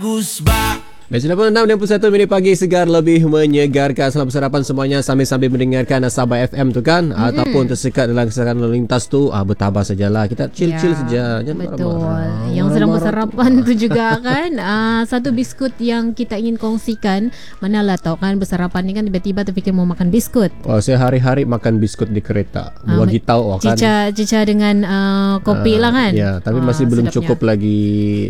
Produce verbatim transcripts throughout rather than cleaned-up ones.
sembilan puluh enam dan enam puluh satu minit pagi segar lebih menyegarkan. Selamat sarapan semuanya sambil-sambil mendengarkan Sabah F M tu kan, mm-hmm. ataupun tersekat dalam keseran lalu lintas tu, ah, bertabah sajalah. Kita chill-chill ya, saja. Jangan betul. marah-marah. Yang sedang bersarapan tu juga kan, ah, satu biskut yang kita ingin kongsikan. Manalah tahu kan bersarapan ni kan tiba-tiba terfikir mau makan biskut. Oh, saya hari-hari makan biskut di kereta. Ah, bagi tahu oh, kan. Cica-cica dengan uh, kopi uh, lah kan. Ya, tapi ah, masih belum sedapnya. cukup lagi.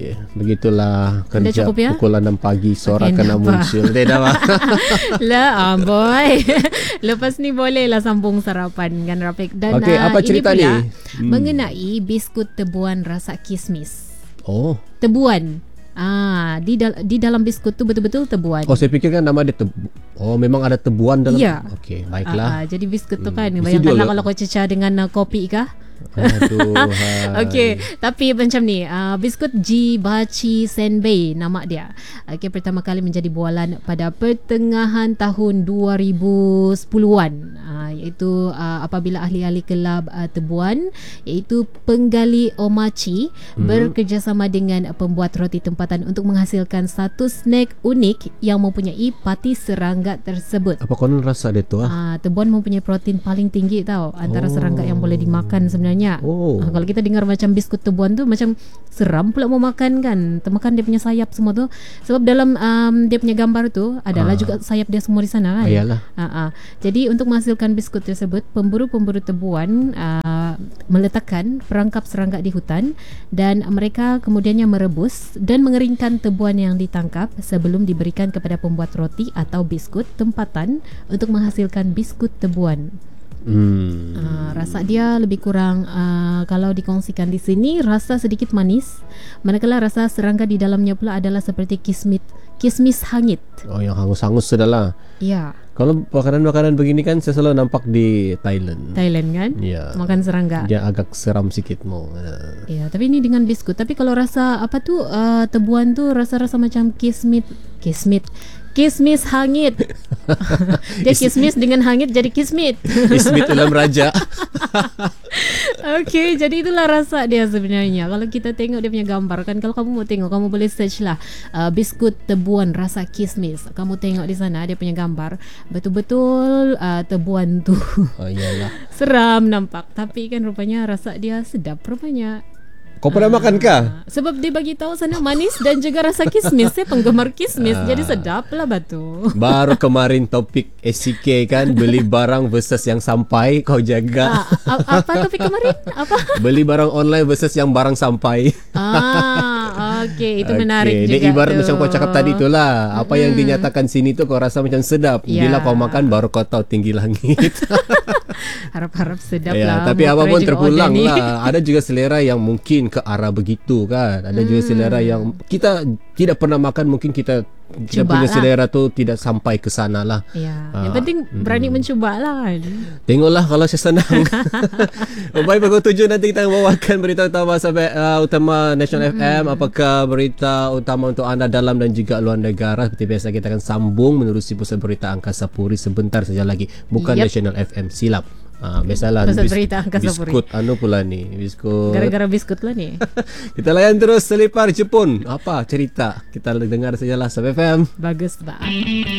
Begitulah kerja cukup, ya? pukul enam pagi suara okay, kena muncul. Tidak dah. Lah, ah, boy. Lepas ni bolehlah sambung sarapan kan Rafiq. Dan okay, uh, apa cerita ini pula ni? Hmm. mengenai biskut tebuan rasa kismis. Oh. Tebuan. Ah, di dal- di dalam biskut tu betul-betul tebuan. Oh, saya fikir kan nama dia tebu. Oh, memang ada tebuan dalam. Ya. Okey, baiklah. Ah, ah, jadi biskut tu kan, hmm. bayangkanlah kalau kau cecah dengan uh, kopi kah? Aduh. Okey, tapi macam ni, uh, biskut Jibachi Senbei nama dia. Okey, pertama kali menjadi bualan pada pertengahan tahun dua ribu sepuluhan. Uh, iaitu uh, apabila ahli-ahli kelab uh, tebuan iaitu penggali omachi hmm. bekerjasama dengan pembuat roti tempatan untuk menghasilkan satu snack unik yang mempunyai pati serangga tersebut. Apa konon rasa dia tu ah? Uh, tebuan mempunyai protein paling tinggi tau antara oh. serangga yang boleh dimakan sebenarnya. Oh. Ha, kalau kita dengar macam biskut tebuan tu macam seram pula mau makan kan. Termakan dia punya sayap semua tu. Sebab dalam um, dia punya gambar tu adalah ah. juga sayap dia semua di sana kan. Ayalah. Ha, ha. Jadi untuk menghasilkan biskut tersebut, pemburu-pemburu tebuan uh, meletakkan perangkap serangga di hutan dan mereka kemudiannya merebus dan mengeringkan tebuan yang ditangkap sebelum diberikan kepada pembuat roti atau biskut tempatan untuk menghasilkan biskut tebuan. Hmm. Uh, rasa dia lebih kurang uh, kalau dikongsikan di sini rasa sedikit manis, manakala rasa serangga di dalamnya pula adalah seperti kismis kismis hangit. Oh, yang hangus-hangus sudahlah. Ya. Kalau makanan-makanan begini kan saya selalu nampak di Thailand. Thailand kan? Ya. Makan serangga. Dia agak seram sikit mau. Ya, tapi ini dengan biskut. Tapi kalau rasa apa tu uh, tebuan tu rasa-rasa macam kismit, kismit. Kismis hangit. Dia kismis dengan hangit jadi kismit. Kismit ulam raja. Okey, jadi itulah rasa dia sebenarnya. Kalau kita tengok dia punya gambar kan, kalau kamu mau tengok, kamu boleh search lah uh, biskut tebuan rasa kismis. Kamu tengok di sana dia punya gambar, betul-betul uh, tebuan tu. Oh iyalah. Seram nampak, tapi kan rupanya rasa dia sedap rupanya. Kau pernah uh, makan kah? Sebab dia bagi tahu sana manis dan juga rasa kismis. Saya penggemar kismis, uh, jadi sedap lah batu. Baru kemarin topik S C K kan, beli barang versus yang sampai, kau jaga. Uh, apa topik kemarin? Apa? Beli barang online versus yang barang sampai. Ah, okey, itu okay. menarik juga. Dia ibarat tu macam kau cakap tadi tu lah. Apa hmm. yang dinyatakan sini tu kau rasa macam sedap. Yeah. Bila kau makan baru kau tahu tinggi langit. Harap-harap sedap ya, lah. Tapi apa pun terpulang lah. Ada juga selera yang mungkin ke arah begitu kan. Ada hmm. juga selera yang kita tidak pernah makan, mungkin kita kita punya lah. Selera tu tidak sampai ke sana lah. Ya. Uh, yang penting berani hmm. mencuba lah kan. Tengoklah kalau saya senang. Oh, baik, pukul tujuh nanti kita membawakan berita utama sampai uh, utama National mm-hmm. F M. Apakah berita utama untuk anda dalam dan juga luar negara? Seperti biasa kita akan sambung menerusi pusat berita Angkasa Puri sebentar saja lagi. Bukan yep. National F M, silap. Ah, biasalah bis, berita biskut anu pula ni, biskut. Gara-gara biskut lah ni. Kita layan terus selipar Jepun. Apa cerita? Kita dengar sajalah Sabah F M. Bagus, Pak.